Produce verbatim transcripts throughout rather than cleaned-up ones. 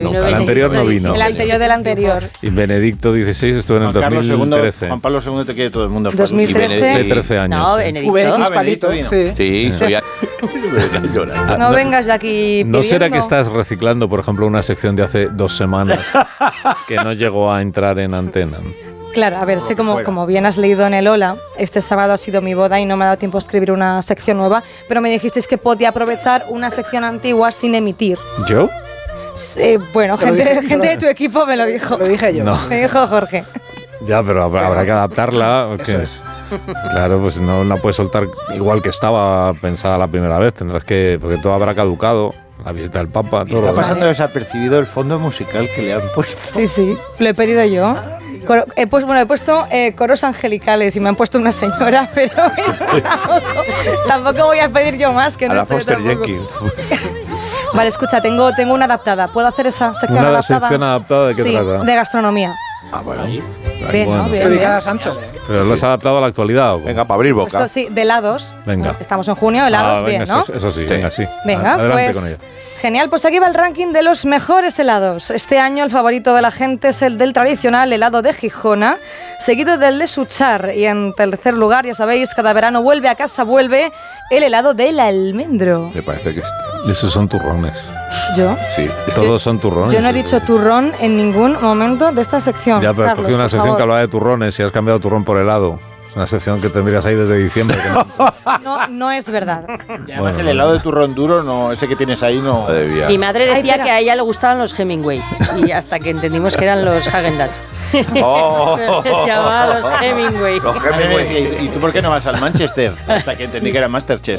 No, el anterior no vino. El anterior del anterior. Y Benedicto dieciséis estuvo en el Juan Carlos dos mil trece. segundo, Juan Pablo segundo te quiere todo el mundo. dos mil trece. Y Benedicto de trece años. No, sí. Benedicto. V X Ah, palito, Benedicto sí. Sí, soy a... No vengas de aquí ¿No será pidiendo? que estás reciclando, por ejemplo, una sección de hace dos semanas que no llegó a entrar en antena? Claro, a ver, sé como, como bien has leído en el Hola, este sábado ha sido mi boda y no me ha dado tiempo a escribir una sección nueva, pero me dijisteis que podía aprovechar una sección antigua sin emitir. ¿Yo? Sí, bueno, Te lo gente, dije, te gente lo- de tu equipo me lo dijo. Lo dije yo. No. Me dijo Jorge. Ya, pero habrá, habrá que adaptarla. ¿O qué? Eso es. Claro, pues no la puedes soltar igual que estaba pensada la primera vez. Tendrás que, porque todo habrá caducado. La visita del Papa, todo. Está lo pasando desapercibido el fondo musical que le han puesto. Sí, sí, lo he pedido yo. Coro- he puesto, bueno, he puesto eh, coros angelicales y me han puesto una señora, pero tampoco, tampoco voy a pedir yo más que A no la estoy Foster tampoco. Jenkins. Vale, escucha, tengo, tengo una adaptada. ¿Puedo hacer esa sección ¿Una adaptada? sección adaptada de qué sí, trata? de gastronomía. Ah, bueno. Bien, bueno. ¿no? Que Bien, lo bien. diga Sancho. Pero lo has adaptado a la actualidad. ¿o cómo? Venga, para abrir Puesto, boca. sí, de helados. Venga. Estamos en junio, helados, Ah, bien, venga, ¿no? Eso, eso sí, venga, sí. Venga, Adelante con pues ello. genial, pues aquí va el ranking de los mejores helados. Este año el favorito de la gente es el del tradicional helado de Gijona, seguido del de Suchar y en tercer lugar, ya sabéis, cada verano vuelve a casa, vuelve el helado del almendro. Me parece que es... Esos son turrones. ¿Yo, Sí. Todos son turrones. yo no he dicho turrón en ningún momento de esta sección. Ya, pero has Carlos, cogido una por sección favor. que hablaba de turrones y has cambiado turrón por helado. Es una sección que tendrías ahí desde diciembre. que no- No, no es verdad. Y además Bueno, el helado de turrón duro, no, ese que tienes ahí, no. Madre mía. Mi madre Ay, decía espera. que a ella le gustaban los Hemingway y hasta que entendimos que eran los Häagen-Dazs. Oh. Pero que se llamaban los Hemingway. Los A mí me Hemingway. decía, ¿y tú por qué no vas al Manchester? Hasta que entendí que era Masterchef.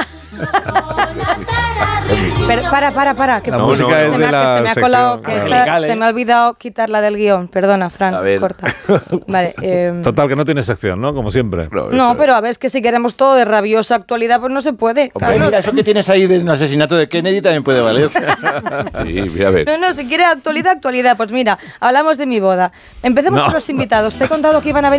Pero para, para, para. Que La se música me es ha- de que la se me ha sección. colado, que esta- Angelical, ¿eh? se me ha olvidado quitarla del guión. Perdona, Fran, A ver. corta. Vale. eh, Total, que no tiene sección, ¿no? Como siempre. No, no, eso- pero a ver, es que si queremos todo de rabiosa actualidad, pues no se puede. Hombre, Carlos. mira, eso que tienes ahí de un asesinato de Kennedy también puede valer. Sí, mira, a ver. No, no, si quiere actualidad, actualidad. Pues mira, hablamos de mi boda. Empecemos No. por los invitados. Te he contado que iban a venir